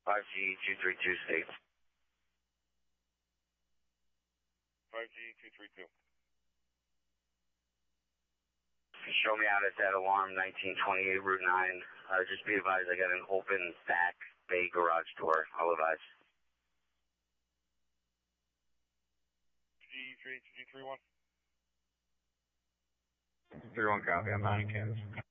5G232 states. 5G232. Show me out at that alarm, 1928 Route 9. Just be advised, I got an open back bay garage door. I'll advise. G31. 31 copy, I'm not in Kansas.